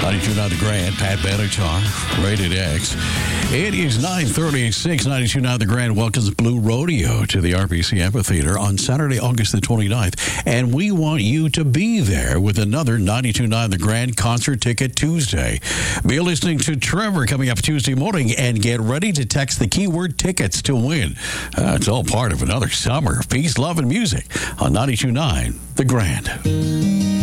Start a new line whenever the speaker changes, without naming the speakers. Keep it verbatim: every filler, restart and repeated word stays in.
ninety-two point nine The Grand, Pat Benatar, Rated X. It is nine thirty-six, ninety-two point nine The Grand welcomes Blue Rodeo to the R B C Amphitheater on Saturday, August the twenty-ninth. And we want you to be there with another ninety-two point nine The Grand Concert Ticket Tuesday. Be listening to Trevor coming up Tuesday morning, and get ready to text the keyword tickets to win. Uh, it's all part of another summer of peace, love, and music on ninety-two point nine The Grand.